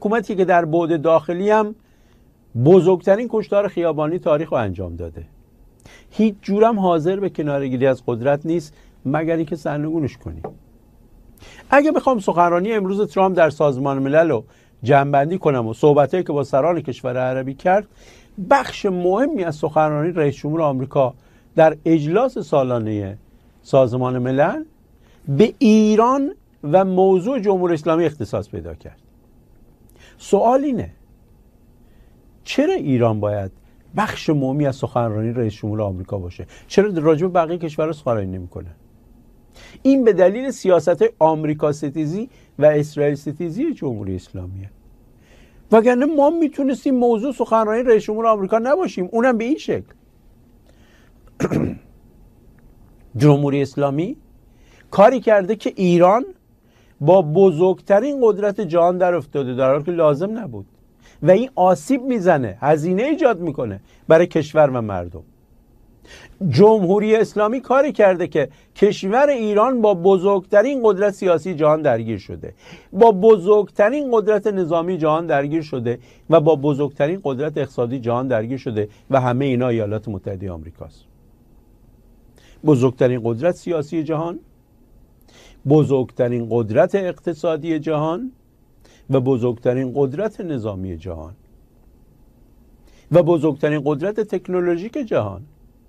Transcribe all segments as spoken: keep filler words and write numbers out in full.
حکومتی که در بعد داخلی هم بزرگترین کشتار خیابانی تاریخ رو انجام داده، هیچ جورم حاضر به کناره‌گیری از قدرت نیست مگر اینکه سرنگونش کنی. اگه بخوام سخنرانی امروز ترامپ در سازمان ملل رو جمع‌بندی کنم و صحبتایی که با سران کشور عربی کرد، بخش مهمی از سخنرانی رئیس جمهور آمریکا در اجلاس سالانه سازمان ملل به ایران و موضوع جمهوری اسلامی اختصاص پیدا کرد. سوال اینه چرا ایران باید بخش مهمی از سخنرانی رئیس جمهور آمریکا باشه؟ چرا راجع به بقیه کشورها سخنرانی نمی‌کنه؟ این به دلیل سیاست آمریکا ستیزی و اسرائیل ستیزی جمهوری اسلامیه. وگرنه ما میتونستیم موضوع سخنرانی رئیس جمهور آمریکا نباشیم، اونم به این شکل. جمهوری اسلامی کاری کرده که ایران با بزرگترین قدرت جهان در افتاده در حالی که لازم نبود و این آسیب میزنه، هزینه ایجاد میکنه برای کشور و مردم. جمهوری اسلامی کاری کرده که کشور ایران با بزرگترین قدرت سیاسی جهان درگیر شده، با بزرگترین قدرت نظامی جهان درگیر شده و با بزرگترین قدرت اقتصادی جهان درگیر شده و همه اینا ایالات متحده آمریکاست. بزرگترین قدرت سیاسی جهان، بزرگترین قدرت اقتصادی جهان و بزرگترین قدرت نظامی جهان و بزرگترین قدرت تکنولوژیک جهان.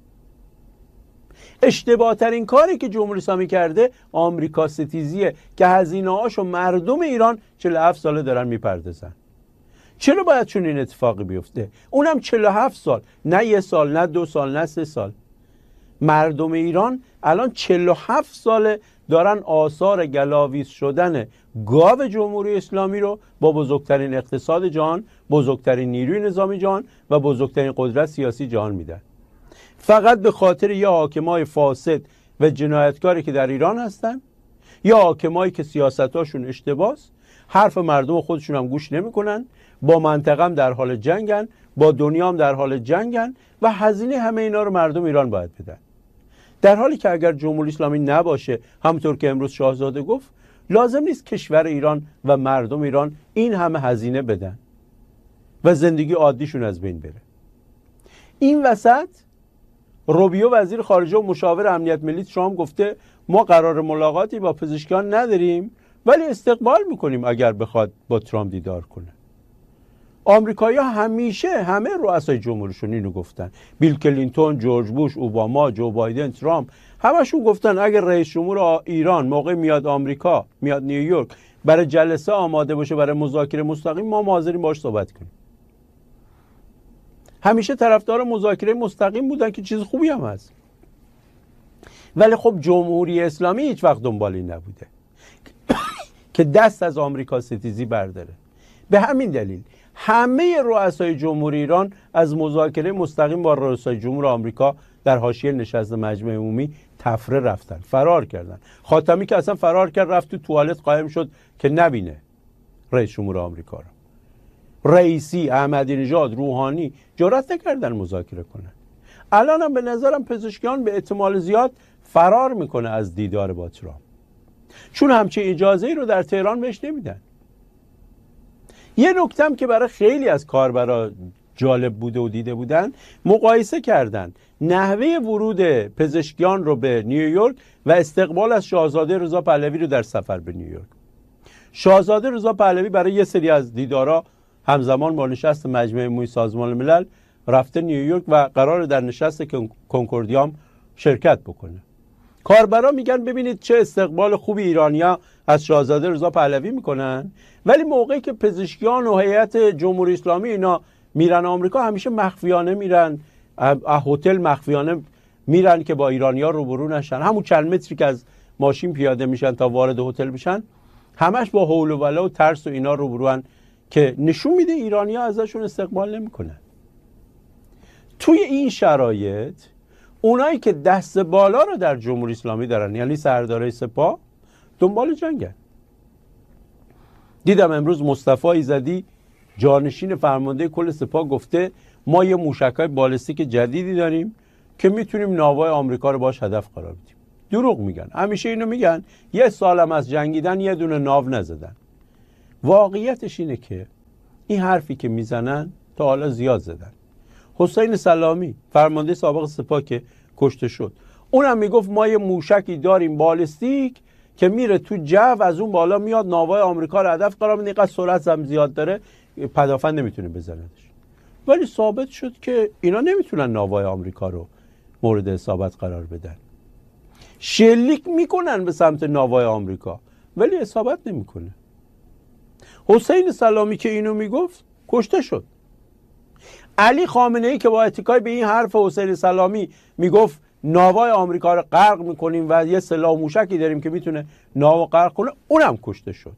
اشتباه ترین کاری که جمهوری اسلامی کرده آمریکا ستیزیه که هزینه هاشو مردم ایران چهل و هفت ساله دارن میپردازن. چرا باید چون این اتفاقی بیفته؟ اونم چهل و هفت سال، نه یه سال، نه دو سال، نه سه سال. مردم ایران الان چهل و هفت ساله دارن آثار گلاویز شدن گاو جمهوری اسلامی رو با بزرگترین اقتصاد جهان، بزرگترین نیروی نظامی جهان و بزرگترین قدرت سیاسی جهان میدن، فقط به خاطر یا حاکمای فاسد و جنایتکاری که در ایران هستن یا حاکمایی که سیاستاشون اشتباهه، حرف مردم خودشون هم گوش نمیکنن، با منطقه هم در حال جنگن، با دنیا هم در حال جنگن و هزینه همه اینا رو مردم ایران باید بدن. در حالی که اگر جمهوری اسلامی نباشه، همونطور که امروز شاهزاده گفت، لازم نیست کشور ایران و مردم ایران این همه هزینه بدن و زندگی عادیشون از بین بره. این وسط روبیو وزیر خارجه و مشاور امنیت ملی ترامپ گفته ما قرار ملاقاتی با پزشکان نداریم ولی استقبال میکنیم اگر بخواد با ترامپ دیدار کنه. آمریکایی‌ها همیشه همه رؤسای جمهورشون اینو گفتن. بیل کلینتون، جورج بوش، اوباما، جو بایدن، ترامپ، همشون گفتن اگر رئیس جمهور ایران موقع میاد آمریکا، میاد نیویورک برای جلسه آماده باشه برای مذاکره مستقیم، ما حاضریم باهاش صحبت کنیم. همیشه طرفدار مذاکره مستقیم بودن که چیز خوبی هم هست. ولی خب جمهوری اسلامی هیچ وقت دنبال این نبوده که دست از آمریکا ستیزی برداره. به همین دلیل همه رؤسای جمهوری ایران از مذاکره مستقیم با رؤسای جمهور آمریکا در حاشیه نشست مجمع عمومی تفره رفتن، فرار کردن. خاتمی که اصلا فرار کرد، رفت تو توالت قایم شد که نبینه رئیس جمهور آمریکا رو. رئیسی، احمدی نژاد، روحانی جرأت نکردن مذاکره کنن. الان هم به نظرم پزشکیان به احتمال زیاد فرار میکنه از دیدار با ترامپ، چون همچین اجازه‌ای رو در تهران بهش نمیدن. یه نکتم که برای خیلی از کاربرا جالب بوده و دیده بودن، مقایسه کردن نحوه ورود پزشکیان رو به نیویورک و استقبال از شاهزاده رضا پهلوی رو در سفر به نیویورک. شاهزاده رضا پهلوی برای یه سری از دیدارا همزمان با نشست مجمع عمومی سازمان ملل رفته نیویورک و قرار در نشست کنکوردیام شرکت بکنه. کاربرا میگن ببینید چه استقبال خوبی ایرانیا از شاهزاده رضا پهلوی میکنن، ولی موقعی که پزشکیان و هیئت جمهوری اسلامی اینا میرن آمریکا همیشه مخفیانه میرن، هتل مخفیانه میرن که با ایرانیا روبرو نشن. همون چند متری که از ماشین پیاده میشن تا وارد هتل بشن همش با هول و ولا و ترس و اینا روبروان که نشون میده ایرانیا ازشون استقبال نمیکنن. توی این شرایط اونایی که دست بالا رو در جمهوری اسلامی دارن، یعنی سردارای سپاه، دنبال جنگن. دیدم امروز مصطفی ایزدی جانشین فرمانده کل سپاه گفته ما یه موشک‌های بالستیک جدیدی داریم که میتونیم ناوهای آمریکا رو باش هدف قرار بدیم. دروغ میگن، همیشه اینو میگن. یه سالم از جنگیدن یه دونه ناو نزدن. واقعیتش اینه که این حرفی که میزنن تا حالا زیاد زدن. حسین سلامی فرمانده سابق سپاه که کشته شد، اونم میگفت ما یه موشکی داریم بالستیک که میره تو جو، از اون بالا میاد ناوای آمریکا رو هدف قرار میده، اینقدر سرعت هم زیاد داره پدافند نمیتونه بزندش. ولی ثابت شد که اینا نمیتونن ناوای آمریکا رو مورد اصابت قرار بدن. شلیک میکنن به سمت ناوای آمریکا ولی اصابت نمیکنه. حسین سلامی که اینو میگفت کشته شد. علی خامنه ای که با اتکای به این حرف حسین سلامی میگفت ناوای آمریکا رو غرق میکنیم و یه سلاح موشکی داریم که میتونه ناو غرق کنه، اونم کشته شد.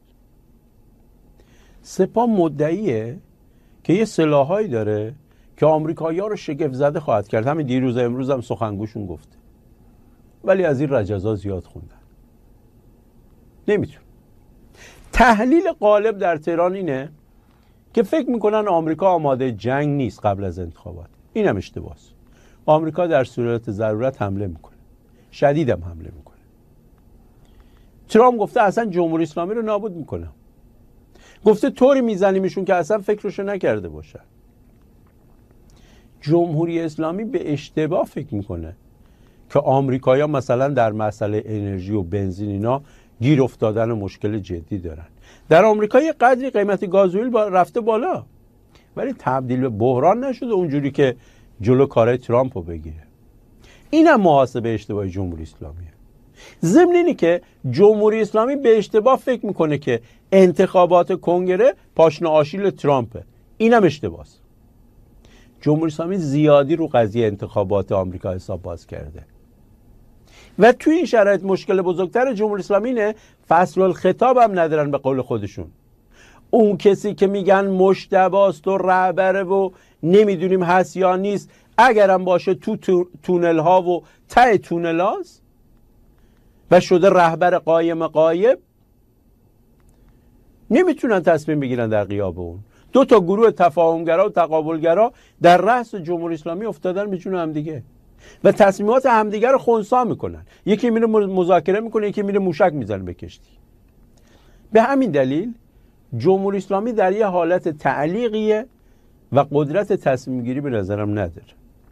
سپاه مدعیه که یه سلاحایی داره که آمریکایی‌ها رو شگفت زده خواهد کرد. همین دیروز امروز هم سخنگوشون گفته. ولی از این رجزا زیاد خوندن. نمیتون. تحلیل غالب در تهران اینه که فکر میکنن آمریکا آماده جنگ نیست قبل از انتخابات. اینم اشتباهه. آمریکا در صورت ضرورت حمله میکنه. شدیدم حمله میکنه. ترامپ گفته اصلا جمهوری اسلامی رو نابود میکنم. گفته طوری میزنیمشون که اصلا فکرشو نکرده باشن. جمهوری اسلامی به اشتباه فکر میکنه که آمریکایی‌ها مثلا در مسئله انرژی و بنزین اینا گیر افتادن و مشکل جدی دارن. در آمریکا یه قدری قیمت گازوئیل با رفته بالا ولی تبدیل به بحران نشده اونجوری که جلو کارهای ترامپ رو بگیره. اینم محاسبه اشتباه جمهوری اسلامیه. ضمن اینی که جمهوری اسلامی به اشتباه فکر میکنه که انتخابات کنگره پاشنه آشیل ترامپه. اینم اشتباهه. جمهوری اسلامی زیادی رو قضیه انتخابات آمریکا حساب باز کرده و توی این شرایط مشکل بزرگتر جمهوری اسلامی اینه فصل الخطاب هم ندارن به قول خودشون. اون کسی که میگن مجتباست و رهبره و نمیدونیم هست یا نیست، اگرم باشه تو, تو تونل ها و ته تونل هاست و شده رهبر قایم قایب، نمیتونن تصمیم بگیرن در غیاب اون. دو تا گروه تفاهمگرا و تقابلگرا در رأس جمهوری اسلامی افتادن به جون همدیگه و تصمیمات همدیگه رو خنثی میکنن. یکی میره مذاکره میکنه، یکی میره موشک میزنه به کشتی. به همین دلیل جمهوری اسلامی در یه حالت تعلیقیه و قدرت تصمیم گیری به نظرم نداره.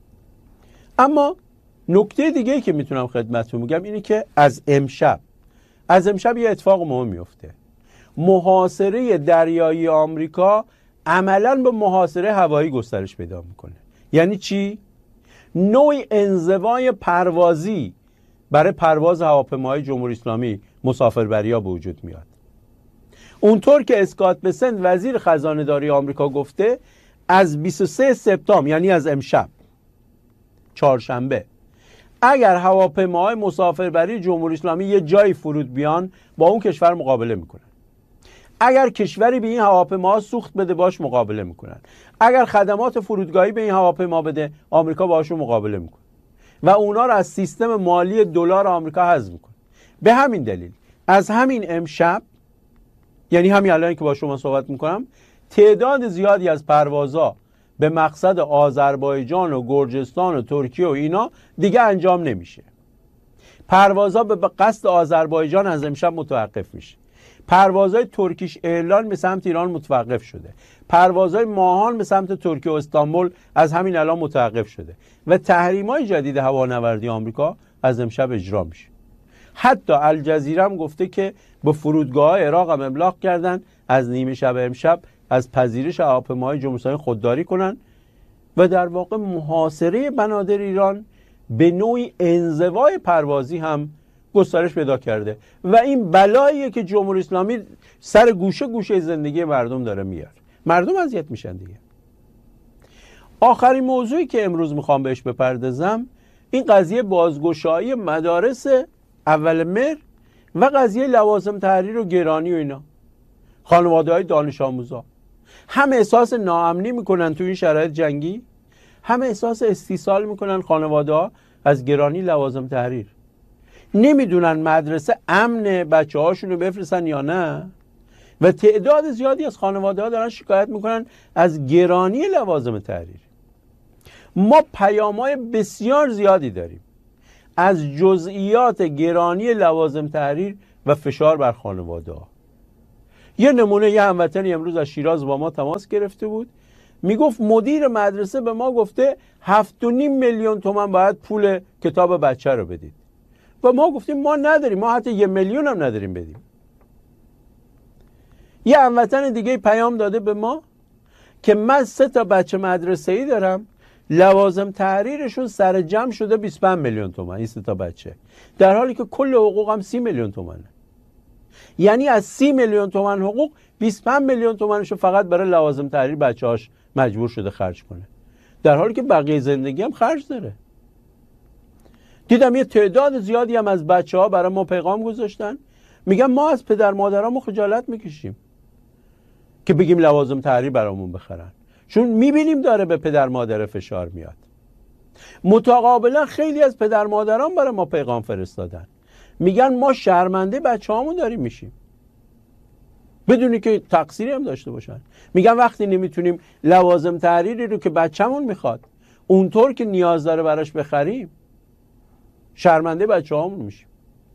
اما نکته دیگه که میتونم خدمتتون بگم اینه که از امشب از امشب یه اتفاق مهم میفته. محاصره دریایی آمریکا عملاً به محاصره هوایی گسترش پیدا میکنه. یعنی چی؟ نوعی انزوای پروازی برای پرواز هواپیماهای جمهوری اسلامی مسافربری‌ها به وجود میاد. اونطور که اسکات بسنت وزیر خزانه داری آمریکا گفته، از بیست و سوم سپتامبر یعنی از امشب چهارشنبه اگر هواپیماهای مسافربری جمهوری اسلامی یه جایی فرود بیان با اون کشور مقابله میکنن. اگر کشوری به این هواپیماها سوخت بده باش مقابله میکنن. اگر خدمات فرودگاهی به این هواپیما بده آمریکا باهاشون مقابله میکنه و اونا رو از سیستم مالی دلار آمریکا حذف میکنه. به همین دلیل از همین امشب، یعنی همین الان که با شما صحبت میکنم، تعداد زیادی از پروازها به مقصد آذربایجان و گرجستان و ترکیه و اینا دیگه انجام نمیشه. پروازها به قصد آذربایجان از امشب متوقف میشه. پروازهای ترکیش ایرلاین به سمت ایران متوقف شده. پروازهای ماهان به سمت ترکیه و استانبول از همین الان متوقف شده و تحریم‌های جدید هوانوردی آمریکا از امشب اجرا میشه. حتی الجزیره هم گفته که به فرودگاه‌های عراق هم ابلاغ کردن از نیمه شب امشب از پذیرش هواپیماهای جمهوری اسلامی خودداری کنن و در واقع محاصره بنادر ایران به نوعی انزوای پروازی هم گسترش پیدا کرده و این بلاییه که جمهوری اسلامی سر گوشه گوشه زندگی مردم داره میاره. مردم اذیت میشن دیگه. آخرین موضوعی که امروز میخوام بهش بپردازم این قضیه بازگشایی مدارس اول مهر و قضیه لوازم تحریر و گرانی و اینا. خانواده های دانش آموزا هم احساس ناامنی میکنن تو این شرایط جنگی، هم احساس استیصال میکنن خانواده ها از گرانی لوازم تحریر. نمیدونن مدرسه امن بچه هاشون رو بفرستن یا نه و تعداد زیادی از خانواده ها دارن شکایت میکنن از گرانی لوازم تحریر. ما پیام‌های بسیار زیادی داریم از جزئیات گرانی لوازم تحریر و فشار بر خانواده ها. یه نمونه، یه هموطنی امروز از شیراز با ما تماس گرفته بود، میگفت مدیر مدرسه به ما گفته هفت و نیم میلیون تومان باید پول کتاب بچه رو بدید و ما گفتیم ما نداریم، ما حتی یه میلیون هم نداریم بدیم. یه هموطن دیگه پیام داده به ما که من سه تا بچه مدرسه‌ای دارم، لوازم تحریرشون سر جمع شده بیست و پنج میلیون تومان، این سه تا بچه، در حالی که کل حقوقم سی میلیون تومانه. یعنی از سی میلیون تومان حقوق بیست و پنج میلیون تومانشو فقط برای لوازم تحریر بچه‌هاش مجبور شده خرج کنه، در حالی که بقیه زندگی هم خرج داره. دیدم یه تعداد زیادی هم از بچه‌ها برای ما پیغام گذاشتن، میگن ما از پدر مادرامون خجالت میکشیم که بگیم لوازم تحریر برامون بخرن، چون میبینیم داره به پدر مادر فشار میاد. متقابلا خیلی از پدر مادران برای ما پیغام فرستادن، میگن ما شرمنده بچه‌هامون داریم میشیم بدونی که تقصیری هم داشته باشن. میگن وقتی نمیتونیم لوازم تحریری رو که بچه‌مون میخواد اونطور که نیاز داره براش بخریم، شرمنده بچه‌هامون میشیم.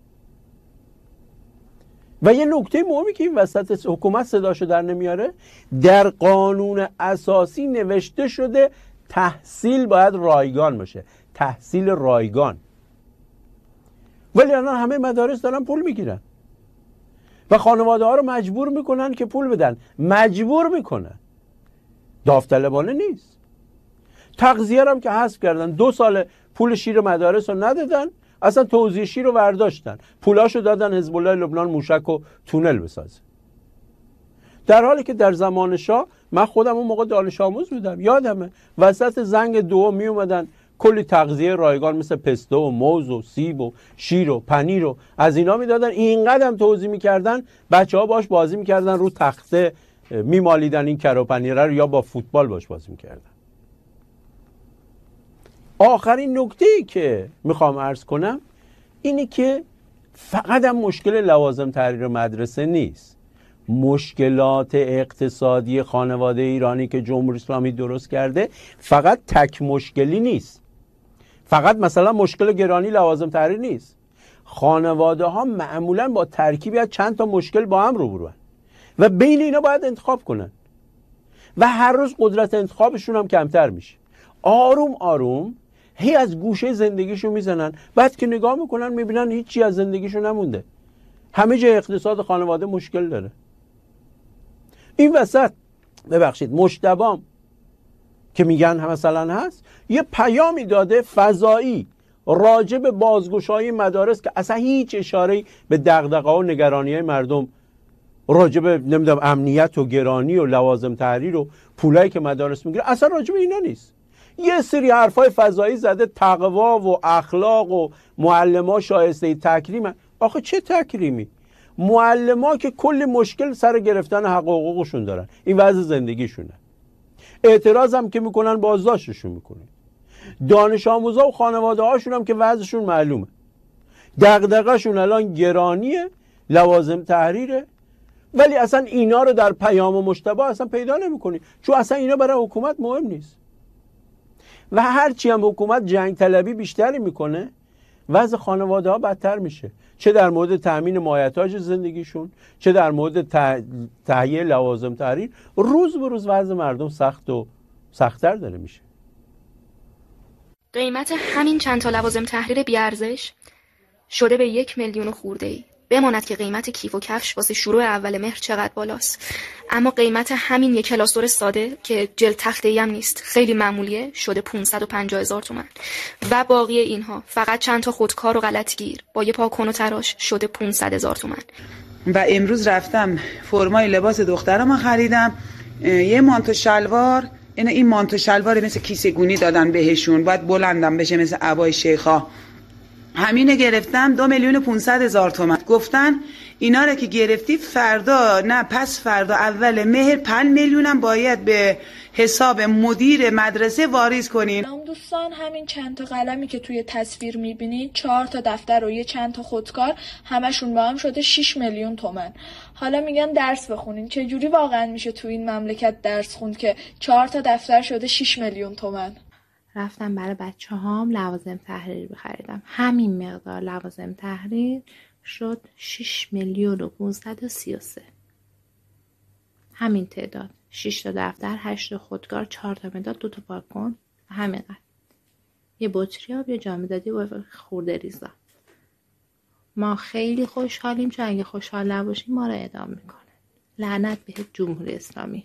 و یه نکته مهمی که این وسط حکومت صداشو در نمیاره، در قانون اساسی نوشته شده تحصیل باید رایگان باشه، تحصیل رایگان، ولی الان همه مدارس دارن پول میگیرن و خانواده ها رو مجبور میکنن که پول بدن، مجبور میکنن، داوطلبانه نیست. تغذیه هم که حذف کردن، دو سال پول شیر مدارس رو ندادن، اصلا توزیع شیر رو برداشتن، پولاشو دادن حزب الله لبنان موشک و تونل بسازه. در حالی که در زمان شاه، من خودم اون موقع دانش آموز بودم، یادمه وسط زنگ دو می اومدن کلی تغذیه رایگان مثل پسته و موز و سیب و شیر و پنیر و از اینا میدادن، اینقدر هم توزیع میکردن بچه‌ها باش بازی میکردن، رو تخته میمالیدن این کره و پنیره رو، یا با فوتبال باش بازی میکردن. آخرین نکته‌ای که میخوام عرض کنم اینه که فقط هم مشکل لوازم تحریر مدرسه نیست، مشکلات اقتصادی خانواده ایرانی که جمهوری اسلامی درست کرده فقط تک مشکلی نیست، فقط مثلا مشکل گرانی لوازم تحریر نیست. خانواده ها معمولا با ترکیبی از چند تا مشکل با هم روبرو هستند و بین اینا باید انتخاب کنن و هر روز قدرت انتخابشون هم کمتر میشه. آروم آروم هی از گوشه زندگیشو میزنن، بعد که نگاه میکنن میبینن هیچی از زندگیشو نمونده، همه جای اقتصاد خانواده مشکل داره. این وسط ببخشید مجتبام که میگن مثلا هست یه پیامی داده فضایی راجع به بازگشایی مدارس که اصلا هیچ اشاره‌ای به دغدغه‌ها و نگرانی‌های مردم راجع به نمیدونم امنیت و گرانی و لوازم تحریر و پولایی که مدارس میگیره اصلا راجع به اینا نیست. یه سری حرفای فضایی زده، تقوا و اخلاق و معلم‌ها شایسته تکریم. آخه چه تکریمی؟ معلم‌ها که کلی مشکل سر گرفتن حق و حقوقشون دارن، این وضع زندگیشونه. اعتراض هم که میکنن بازداشتشون میکنن. دانش آموزا و خانواده هاشون هم که وضعشون معلومه، دغدغه‌شون الان گرانیه، لوازم تحریره، ولی اصلا اینا رو در پیام و مجتبی اصلا پیدا نمیکنی، چون اصلا اینا برای حکومت مهم نیست. و هرچی هم حکومت جنگ طلبی بیشتری میکنه وضع خانواده ها بدتر میشه، چه در مورد تأمین مایحتاج زندگیشون، چه در مورد تهیه لوازم تحریر. روز به روز وضع مردم سخت و سخت‌تر داره میشه. قیمت همین چند تا لوازم تحریر بیارزش شده به یک میلیون خورده ای. بماند که قیمت کیف و کفش واسه شروع اول مهر چقدر بالاست، اما قیمت همین یک کلاسور ساده که جلد تخته‌ای هم نیست، خیلی معمولیه، شده پانصد و پنجاه هزار تومان. و باقی اینها فقط چند تا خودکار و غلطگیر با یه پاکن و تراش شده پانصد هزار تومان. و امروز رفتم فرمای لباس دخترم خریدم، یه مانتو شلوار، این این مانتو شلوار مثل کیسه گونی دادن بهشون، باید بلندم بشه مثل عبای شیخا، همینه گرفتم دو میلیون پونصد هزار تومان. گفتن اینا رو که گرفتی فردا نه پس فردا اول مهر پنج میلیونم باید به حساب مدیر مدرسه واریز کنین. هم دوستان همین چند تا قلمی که توی تصویر میبینید، چهار تا دفتر و یه چند تا خودکار، همشون با هم شده شش میلیون تومان. حالا میگن درس بخونین، چه جوری واقعا میشه تو این مملکت درس خوند که چهار تا دفتر شده شش میلیون تومان؟ رفتم برای بچه هام لوازم تحریر بخریدم، همین مقدار لوازم تحریر شد شش میلیون و پونصد و سی و سه. همین تعداد. شش تا دفتر، هشت تا خودکار، چهار تا مداد، دو تا پاکن، همینقدر. یه بطری آب، یه جامدادی و خورده ریزا. ما خیلی خوشحالیم، چون اگه خوشحال نباشیم ما رو اعدام میکنه. لعنت به جمهوری اسلامی.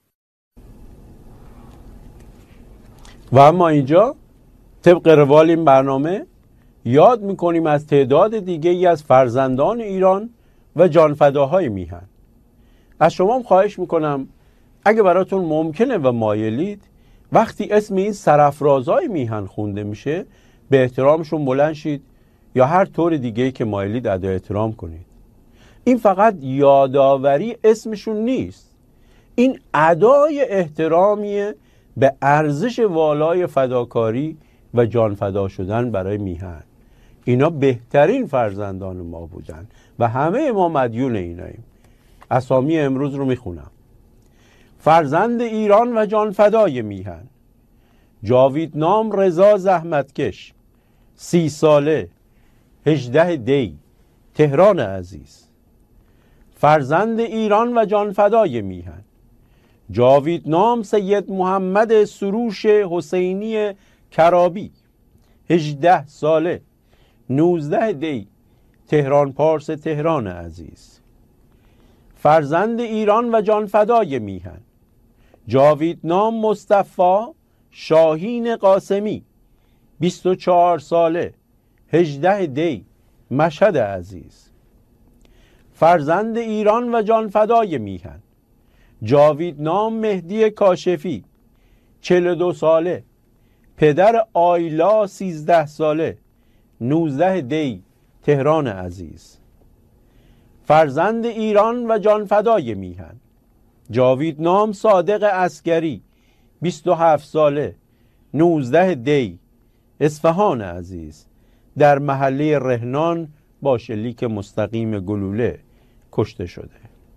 و اما اینجا طبق روال این برنامه یاد میکنیم از تعداد دیگه ای از فرزندان ایران و جانفداهای میهن. از شما هم خواهش میکنم اگه براتون ممکنه و مایلید وقتی اسم این سرافرازهای میهن خونده میشه به احترامشون بلند شید یا هر طور دیگه‌ای که مایلید ادای احترام کنید. این فقط یادآوری اسمشون نیست، این ادای احترامیه به ارزش والای فداکاری و جان فدا شدن برای میهن. اینا بهترین فرزندان ما بودن و همه ما مدیون ایناییم. اسامی امروز رو میخونم. فرزند ایران و جان فدای میهن: جاویدنام رضا زحمتکش، سی ساله، هجده دی، تهران عزیز. فرزند ایران و جان فدای میهن: جاویدنام سید محمد سروش حسینی کرابی، هجده ساله، نوزده دی، تهران پارس تهران عزیز. فرزند ایران و جان فدای میهن: جاویدنام مصطفی شاهین قاسمی، بیست و چهار ساله، هجده دی، مشهد عزیز. فرزند ایران و جان فدای میهن: جاویدنام مهدی کاشفی، چهل و دو ساله، پدر آیلا، سیزده ساله، نوزده دی، تهران عزیز. فرزند ایران و جان فدای میهن: جاویدنام صادق عسکری، بیست و هفت ساله، نوزده دی، اصفهان عزیز. در محله رهنان با شلیک مستقیم گلوله کشته شده.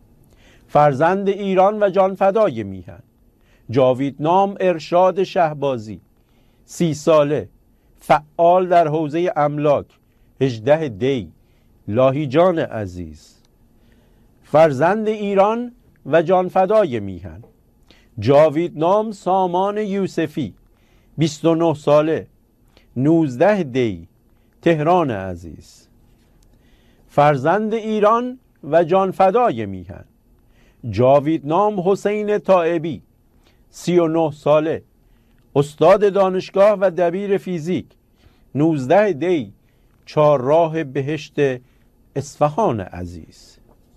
فرزند ایران و جان فدای میهن: جاویدنام ارشاد شهبازی، سی ساله، فعال در حوزه املاک، هجده دی، لاهیجان عزیز. فرزند ایران و جان فدای میهن: جاویدنام سامان یوسفی، بیست و نه ساله، نوزده دی، تهران عزیز. فرزند ایران و جان فدای میهن: جاویدنام حسین طائبی، سی و نه ساله، استاد دانشگاه و دبیر فیزیک، نوزده دی، چهارراه بهشت اصفهان عزیز.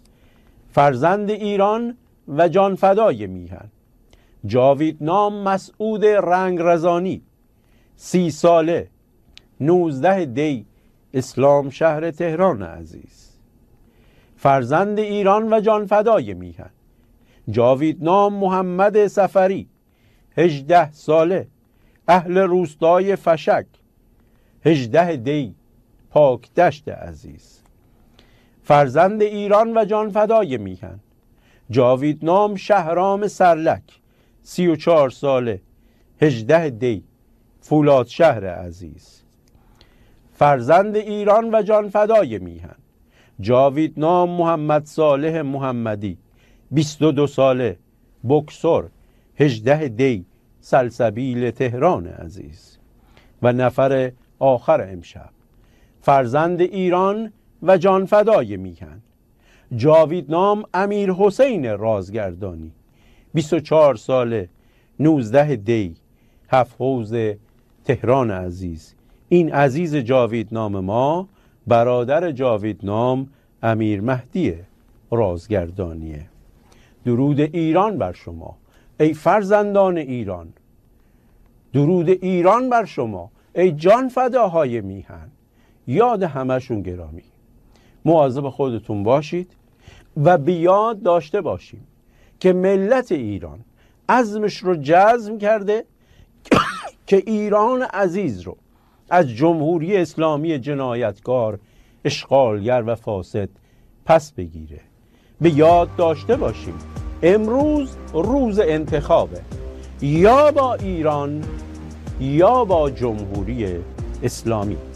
فرزند ایران و جان فدای میهن: جاویدنام مسعود رنگرزانی، سی ساله، نوزده دی، اسلام شهر تهران عزیز. فرزند ایران و جان فدای میهن: جاویدنام محمد سفری، هجده ساله، اهل روستای فشک، هجده دی، پاک دشت عزیز. فرزند ایران و جان فدای میهن: جاویدنام شهرام سرلک، سی و چهار ساله، هجده دی، فولاد شهر عزیز. فرزند ایران و جان فدای میهن: جاویدنام محمد صالح محمدی، بیست و دو ساله، بکسور، هجده دی، سلسبیل تهران عزیز. و نفر آخر امشب: فرزند ایران و جان فدای میهن: جاویدنام امیر حسین رازگردانی، بیست و چهار ساله، نوزده دی، هفت حوض تهران عزیز. این عزیز جاویدنام ما برادر جاویدنام امیر مهدی رازگردانیه. درود ایران بر شما ای فرزندان ایران، درود ایران بر شما ای جان فداهای میهن. یاد همشون گرامی. مواظب خودتون باشید و بیاد داشته باشیم که ملت ایران عزمش رو جزم کرده که ایران عزیز رو از جمهوری اسلامی جنایتکار، اشغالگر و فاسد پس بگیره. به یاد داشته باشیم امروز روز انتخابه، یا با ایران یا با جمهوری اسلامی.